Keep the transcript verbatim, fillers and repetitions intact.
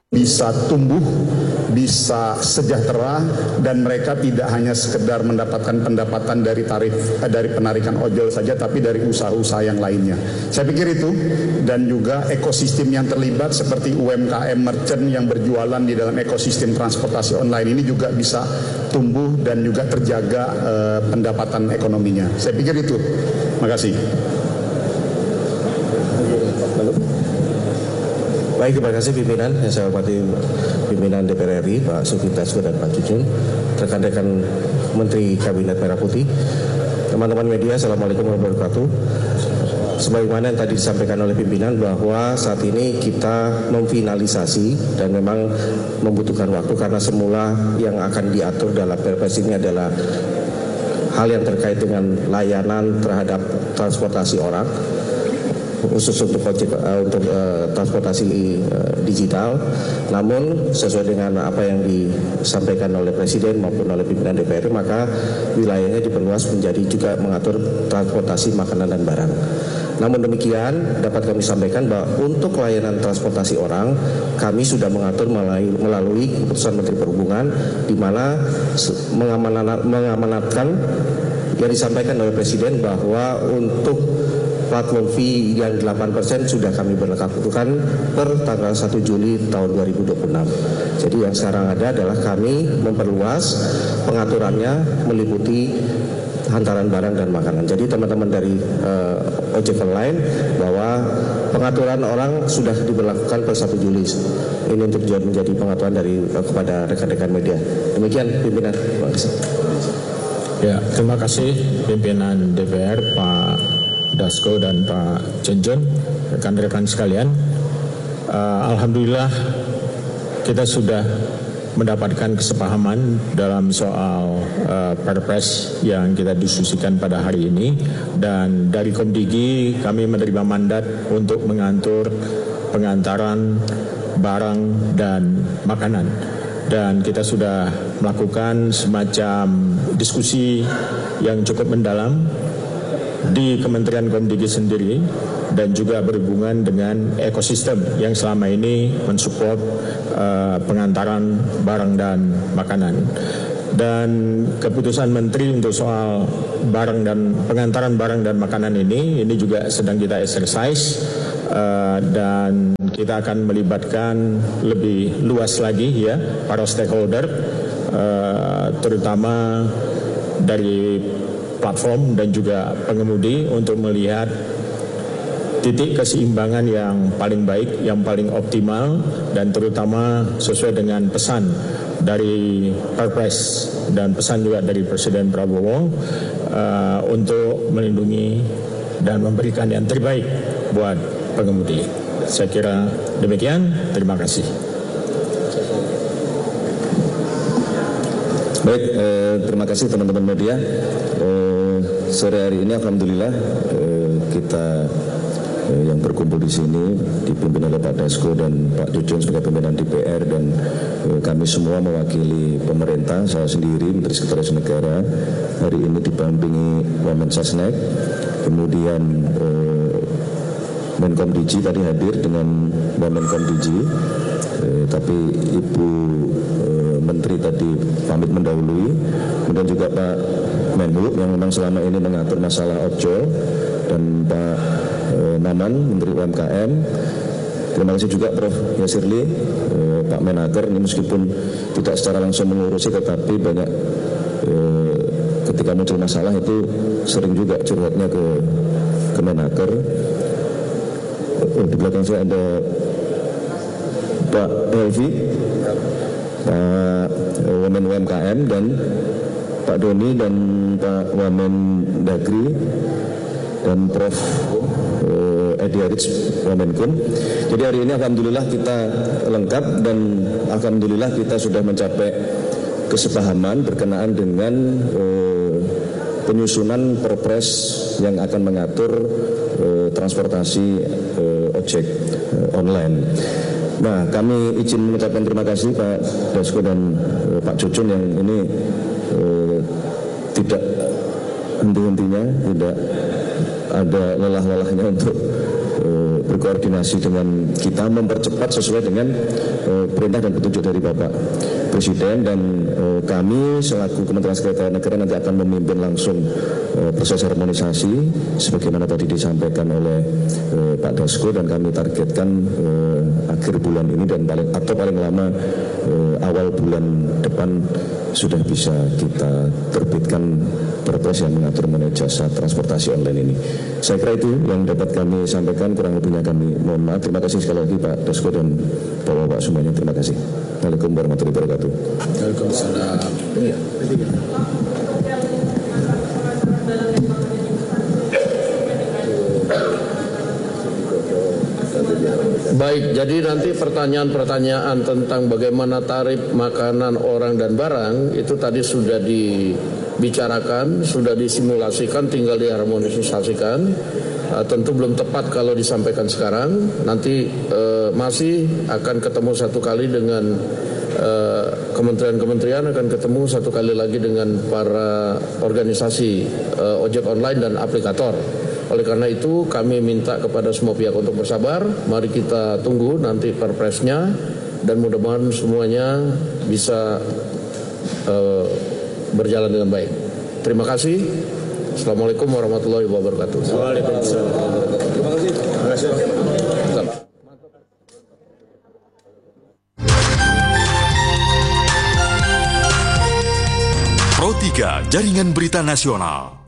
bisa tumbuh, bisa sejahtera, dan mereka tidak hanya sekedar mendapatkan pendapatan dari tarif eh, dari penarikan ojol saja, tapi dari usaha-usaha yang lainnya. Saya pikir itu, dan juga ekosistem yang terlibat seperti U M K M merchant yang berjualan di dalam ekosistem transportasi online ini juga bisa tumbuh dan juga terjaga eh, pendapatan ekonominya. Saya pikir itu. Terima kasih. Baik, terima kasih pimpinan. Yang saya hormati pimpinan D P R R I, Pak Sukito Dasko dan Pak Cucun, rekan-rekan Menteri Kabinet Merah Putih, teman-teman media, Assalamualaikum warahmatullahi wabarakatuh. Sebagaimana yang tadi disampaikan oleh pimpinan bahwa saat ini kita memfinalisasi dan memang membutuhkan waktu karena semula yang akan diatur dalam Perpres ini adalah hal yang terkait dengan layanan terhadap transportasi orang, khusus untuk ojek, uh, untuk uh, transportasi uh, digital. Namun sesuai dengan apa yang disampaikan oleh Presiden maupun oleh pimpinan D P R, maka wilayahnya diperluas menjadi juga mengatur transportasi makanan dan barang. Namun demikian dapat kami sampaikan bahwa untuk layanan transportasi orang kami sudah mengatur melalui, melalui keputusan Menteri Perhubungan, di mana mengamanat, mengamanatkan yang disampaikan oleh Presiden bahwa untuk platform fee yang delapan persen sudah kami berlakukan per tanggal satu Juli tahun dua ribu dua puluh enam. Jadi yang sekarang ada adalah kami memperluas pengaturannya meliputi hantaran barang dan makanan. Jadi teman-teman dari uh, ojek online bahwa pengaturan orang sudah diberlakukan per satu Juli. Ini untuk menjadi pengaturan dari uh, kepada rekan-rekan media. Demikian pimpinan. Terima kasih. Ya, terima kasih pimpinan D P R Pak Dasko dan Pak Cucun, rekan-rekan sekalian. Uh, Alhamdulillah kita sudah mendapatkan kesepahaman dalam soal uh, Perpres yang kita diskusikan pada hari ini, dan dari Komdigi kami menerima mandat untuk mengatur pengantaran barang dan makanan, dan kita sudah melakukan semacam diskusi yang cukup mendalam di Kementerian Komdigi sendiri dan juga berhubungan dengan ekosistem yang selama ini mensupport uh, pengantaran barang dan makanan. Dan keputusan Menteri untuk soal barang dan pengantaran barang dan makanan ini ini juga sedang kita exercise, uh, dan kita akan melibatkan lebih luas lagi ya para stakeholder, uh, terutama dari platform dan juga pengemudi untuk melihat titik keseimbangan yang paling baik, yang paling optimal, dan terutama sesuai dengan pesan dari Perpres dan pesan juga dari Presiden Prabowo uh, untuk melindungi dan memberikan yang terbaik buat pengemudi. Saya kira demikian. Terima kasih. Baik, eh, terima kasih teman-teman media. Eh, sore hari ini alhamdulillah eh, kita eh, yang berkumpul di sini dipimpin oleh Pak Dasko dan Pak Cucun sebagai pimpinan D P R, dan eh, kami semua mewakili pemerintah. Saya sendiri Menteri Sekretaris Negara hari ini didampingi Wamensasnek, kemudian eh, Menkomdigi tadi hadir dengan Wamenkomdigi, eh, tapi Ibu eh, Menteri tadi pamit mendahului, kemudian juga Pak Menhub yang memang selama ini mengatur masalah ojol, dan Pak eh, Naman Menteri U M K M. Terima kasih juga Prof Yasirli, eh, Pak Menaker, ini meskipun tidak secara langsung mengurusi, tetapi banyak eh, ketika muncul masalah itu sering juga curhatnya ke ke Menaker. Oh, di belakang saya ada Pak Elvi, Pak Wamen U M K M, dan Pak Doni dan Pak Wamen Dagri, dan Prof Edi Arits Wamenkum. Jadi hari ini alhamdulillah kita lengkap, dan alhamdulillah kita sudah mencapai kesepahaman berkenaan dengan eh, penyusunan Perpres yang akan mengatur eh, transportasi eh, ojek eh, online. Nah, kami izin mengucapkan terima kasih Pak Dasko dan eh, Pak Cucun yang ini eh, tidak henti-hentinya, tidak ada lelah-lelahnya untuk eh, berkoordinasi berkoordinasi dengan kita mempercepat sesuai dengan uh, perintah dan petunjuk dari Bapak Presiden, dan uh, kami selaku Kementerian Sekretariat Negara nanti akan memimpin langsung uh, proses harmonisasi sebagaimana tadi disampaikan oleh uh, Pak Dasko, dan kami targetkan uh, akhir bulan ini dan paling atau paling lama uh, awal bulan depan sudah bisa kita terbitkan perpres yang mengatur mengenai jasa transportasi online ini. Saya kira itu yang dapat kami sampaikan, kurang lebihnya kami mohon maaf. Terima kasih sekali lagi Pak Dasko dan Bapak-Bapak semuanya. Terima kasih. Assalamualaikum warahmatullahi wabarakatuh. Waalaikumsalam. Baik, jadi nanti pertanyaan-pertanyaan tentang bagaimana tarif makanan orang dan barang itu tadi sudah dibicarakan, sudah disimulasikan, tinggal diharmonisasikan. Uh, tentu belum tepat kalau disampaikan sekarang. Nanti uh, masih akan ketemu satu kali dengan uh, kementerian-kementerian, akan ketemu satu kali lagi dengan para organisasi uh, ojek online dan aplikator. Oleh karena itu kami minta kepada semua pihak untuk bersabar. Mari kita tunggu nanti perpresnya, dan mudah-mudahan semuanya bisa uh, berjalan dengan baik. Terima kasih. Assalamualaikum warahmatullahi wabarakatuh. Waalaikumsalam. Terima kasih. Terima kasih. Pro tiga Jaringan Berita Nasional.